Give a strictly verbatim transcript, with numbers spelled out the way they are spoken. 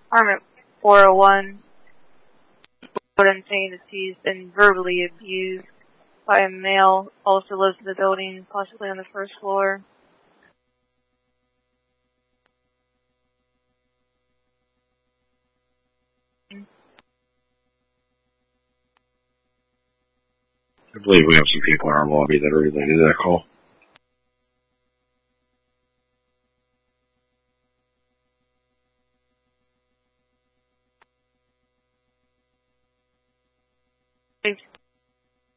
Apartment four oh one, and saying that she's been verbally abused by a male, also lives in the building, possibly on the first floor. I believe we have some people in our lobby that are related to that call. Thanks.